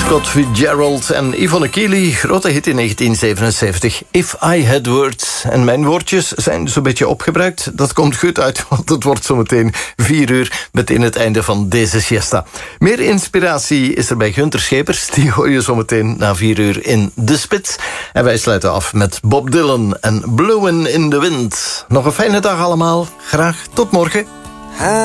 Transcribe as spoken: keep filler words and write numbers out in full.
Scott Fitzgerald en Yvonne Keely, grote hit in negentien zevenenzeventig. If I Had Words. En mijn woordjes zijn zo'n beetje opgebruikt. Dat komt goed uit, want het wordt zometeen vier uur... meteen het einde van deze siesta. Meer inspiratie is er bij Gunther Schepers. Die hoor je zometeen na vier uur in De Spits. En wij sluiten af met Bob Dylan en Blowin' in the Wind. Nog een fijne dag allemaal. Graag tot morgen.